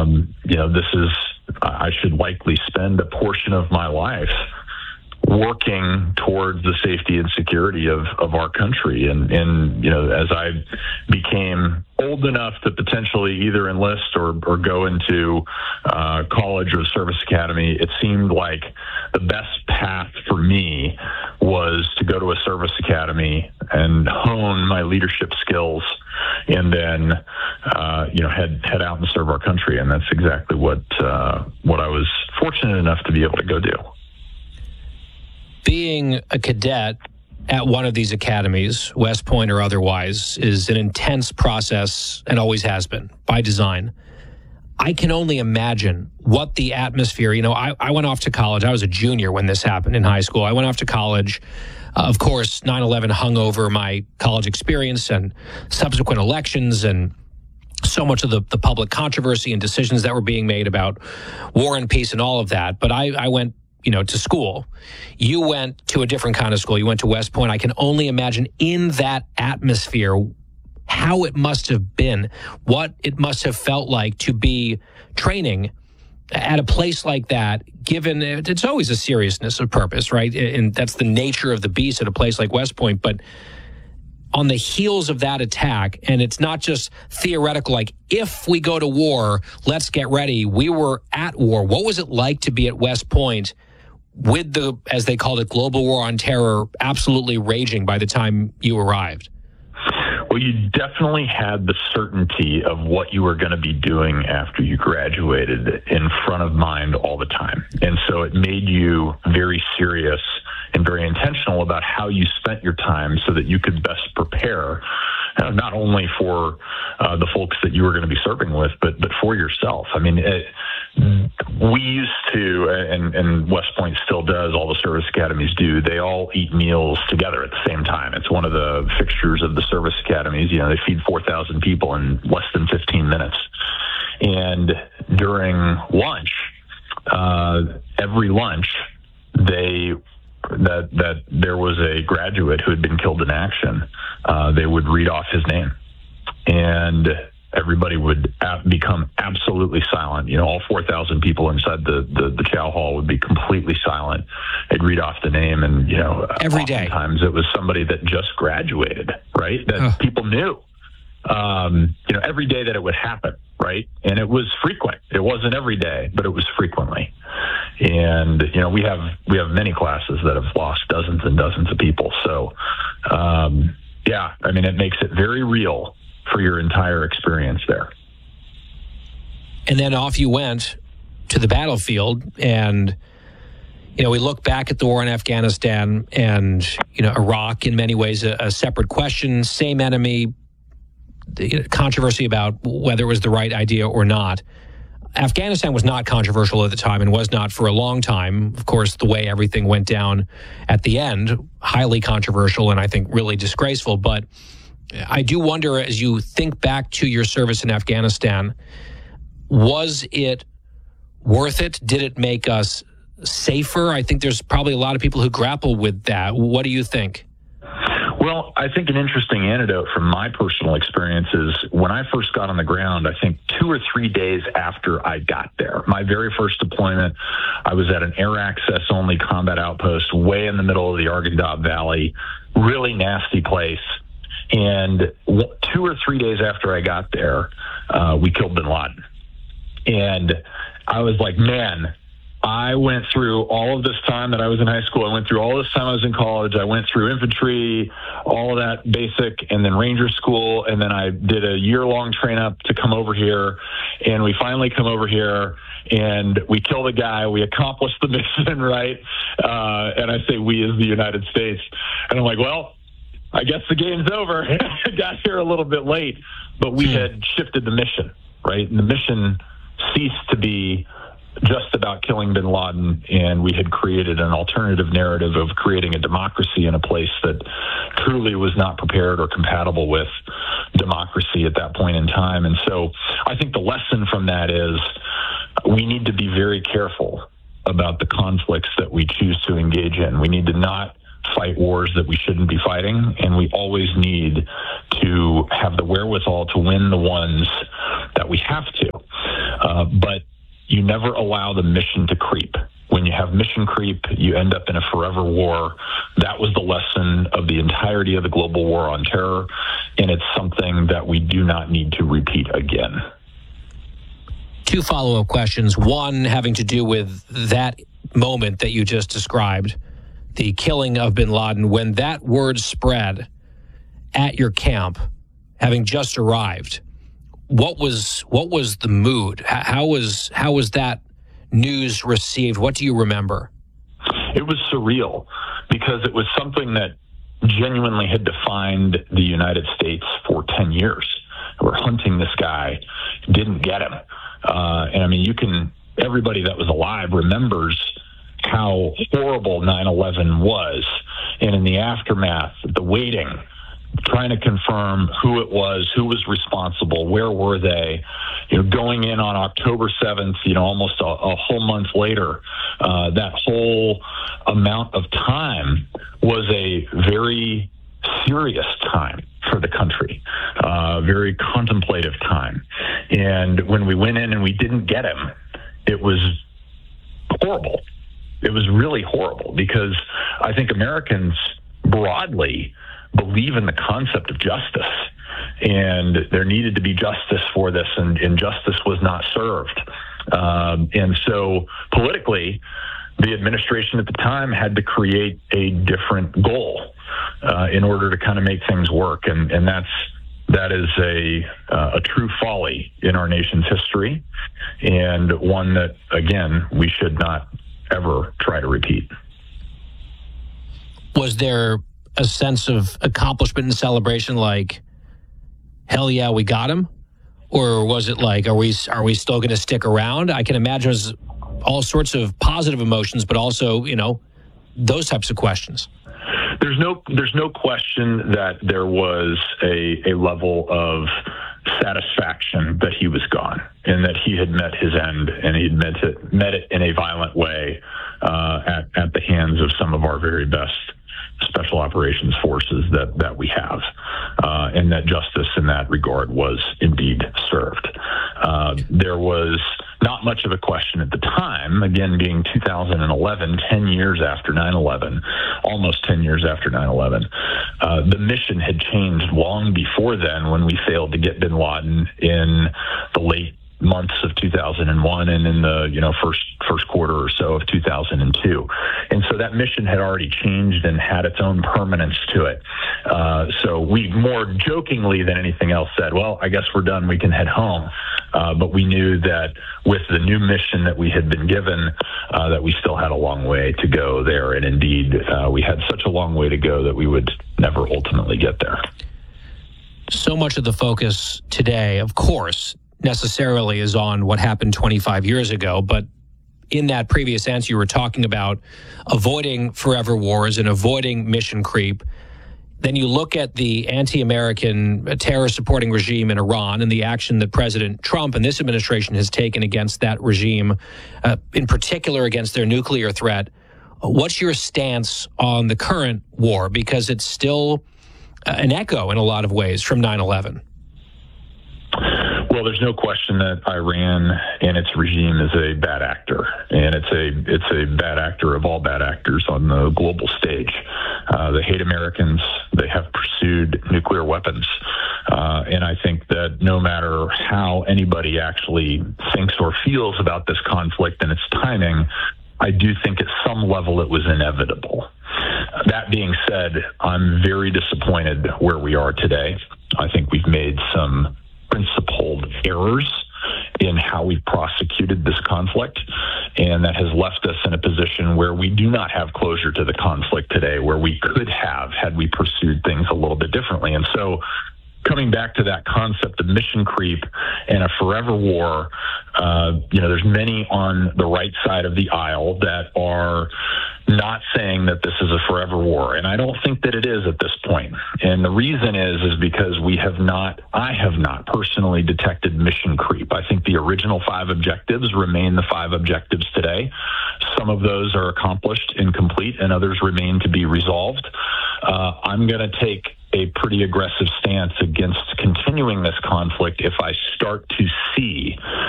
I should likely spend a portion of my life working towards the safety and security of our country. And as I became old enough to potentially either enlist or go into college or service academy, it seemed like the best path for me was to go to a service academy and hone my leadership skills, and then head out and serve our country. And that's exactly what I was fortunate enough to be able to go do. Being a cadet at one of these academies, West Point or otherwise, is an intense process and always has been by design. I can only imagine what the atmosphere, I went off to college. I was a junior when this happened in high school. I went off to college. Of course, 9/11 hung over my college experience and subsequent elections and so much of the public controversy and decisions that were being made about war and peace and all of that. But I went to school. You went to a different kind of school. You went to West Point. I can only imagine in that atmosphere how it must have been, what it must have felt like to be training at a place like that, given it's always a seriousness of purpose, right? And that's the nature of the beast at a place like West Point. But on the heels of that attack, and it's not just theoretical, like if we go to war, let's get ready. We were at war. What was it like to be at West Point with the, as they called it, global war on terror absolutely raging by the time you arrived? Well, you definitely had the certainty of what you were going to be doing after you graduated in front of mind all the time. And so it made you very serious and very intentional about how you spent your time so that you could best prepare, not only for the folks that you were going to be serving with, but for yourself. I mean, we used to, and West Point still does, all the service academies do, they all eat meals together at the same time. It's one of the fixtures of the service academies. They feed 4,000 people in less than 15 minutes. And during lunch, every lunch, that there was a graduate who had been killed in action, they would read off his name. And everybody would become absolutely silent. All 4,000 people inside the chow hall would be completely silent. They'd read off the name, and every day. Oftentimes it was somebody that just graduated, right? That people knew. Every day that it would happen, right? And it was frequent. It wasn't every day, but it was frequently. And we have many classes that have lost dozens and dozens of people. So, it makes it very real for your entire experience there. And then off you went to the battlefield, and we look back at the war in Afghanistan and Iraq, in many ways a separate question, same enemy, controversy about whether it was the right idea or not. Afghanistan was not controversial at the time and was not for a long time. Of course, the way everything went down at the end, highly controversial and I think really disgraceful. But I do wonder, as you think back to your service in Afghanistan, was it worth it? Did it make us safer? I think there's probably a lot of people who grapple with that. What do you think? Well, I think an interesting anecdote from my personal experience is when I first got on the ground, I think 2 or 3 days after I got there, my very first deployment, I was at an air access only combat outpost way in the middle of the Arghandab Valley, really nasty place. And 2 or 3 days after I got there, we killed bin Laden. And I was like, man, I went through all of this time that I was in high school. I went through all this time I was in college. I went through infantry, all of that basic, and then Ranger school. And then I did a year-long train up to come over here. And we finally come over here and we kill the guy. We accomplished the mission, right? And I say we as the United States. And I'm like, well, I guess the game's over. I got here a little bit late, but we had shifted the mission, right? And the mission ceased to be just about killing bin Laden, and we had created an alternative narrative of creating a democracy in a place that truly was not prepared or compatible with democracy at that point in time. And so I think the lesson from that is we need to be very careful about the conflicts that we choose to engage in. We need to not fight wars that we shouldn't be fighting, and we always need to have the wherewithal to win the ones that we have to. but you never allow the mission to creep. When you have mission creep, you end up in a forever war. That was the lesson of the entirety of the global war on terror, and it's something that we do not need to repeat again. Two follow-up questions. One having to do with that moment that you just described, the killing of bin Laden. When that word spread at your camp, having just arrived, what was the mood? How was that news received? What do you remember? It was surreal because it was something that genuinely had defined the United States for 10 years. We're hunting this guy, didn't get him. And I mean, everybody that was alive remembers how horrible 9/11 was. And in the aftermath, the waiting, trying to confirm who it was, who was responsible, where were they, going in on October 7th, almost a whole month later, that whole amount of time was a very serious time for the country, very contemplative time. And when we went in and we didn't get him, it was horrible. It was really horrible because I think Americans broadly believe in the concept of justice, and there needed to be justice for this, and justice was not served. And so politically, the administration at the time had to create a different goal in order to kind of make things work. And that is a true folly in our nation's history, and one that, again, we should not ever try to repeat. Was there a sense of accomplishment and celebration, like, hell yeah, we got him? Or was it like, are we still going to stick around? I can imagine there's all sorts of positive emotions, but also, those types of questions. There's no question that there was a level of satisfaction that he was gone and that he had met his end, and he'd met it in a violent way at the hands of some of our very best special operations forces that we have, and that justice in that regard was indeed served. There was not much of a question at the time, again, being 2011, 10 years after 9/11, almost 10 years after 9/11. The mission had changed long before then when we failed to get bin Laden in the late months of 2001 and in the first quarter or so of 2002. And so that mission had already changed and had its own permanence to it. So we more jokingly than anything else said, well, I guess we're done, we can head home. But we knew that with the new mission that we had been given, that we still had a long way to go there. And indeed, we had such a long way to go that we would never ultimately get there. So much of the focus today, of course, necessarily is on what happened 25 years ago. But in that previous answer, you were talking about avoiding forever wars and avoiding mission creep. Then you look at the anti-American terror-supporting regime in Iran and the action that President Trump and this administration has taken against that regime, in particular against their nuclear threat. What's your stance on the current war? Because it's still an echo in a lot of ways from 9/11. Well, there's no question that Iran and its regime is a bad actor, and it's a bad actor of all bad actors on the global stage. They hate Americans. They have pursued nuclear weapons, and I think that no matter how anybody actually thinks or feels about this conflict and its timing, I do think at some level it was inevitable. That being said, I'm very disappointed where we are today. I think we've made some principled errors in how we prosecuted this conflict, and that has left us in a position where we do not have closure to the conflict today, where we could have had we pursued things a little bit differently. And so coming back to that concept of mission creep and a forever war, there's many on the right side of the aisle that are not saying that this is a forever war. And I don't think that it is at this point. And the reason is because I have not personally detected mission creep. I think the original 5 objectives remain the 5 objectives today. Some of those are accomplished and complete, and others remain to be resolved. I'm going to take a pretty aggressive stance against continuing this conflict if I start to see